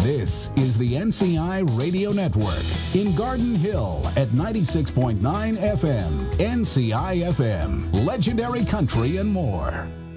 This is the NCI Radio Network in Garden Hill at 96.9 FM, NCI FM, legendary country and more.